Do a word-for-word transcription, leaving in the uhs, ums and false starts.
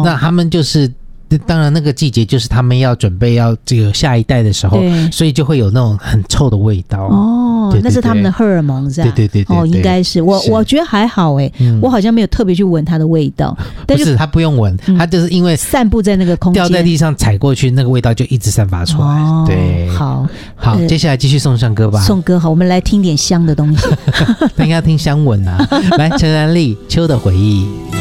那他们就是当然那个季节就是他们要准备要这个下一代的时候，所以就会有那种很臭的味道哦，对对对，那是他们的荷尔蒙是吧？ 对对 对, 对, 对， 哦，应该是我我觉得还好哎、嗯，我好像没有特别去闻它的味道，但不是他不用闻，他、嗯、就是因为散布在那个空间， 掉在地上踩过去，那个味道就一直散发出来。哦、对， 好， 好、呃，接下来继续送上歌吧。 送歌好，我们来听点香的东西。 那应该要听香吻啊，来陈然丽《秋的回忆》。